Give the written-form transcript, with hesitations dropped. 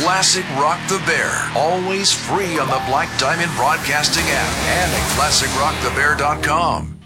Classic Rock the Bear. Always free on the Black Diamond Broadcasting app and at ClassicRockTheBear.com.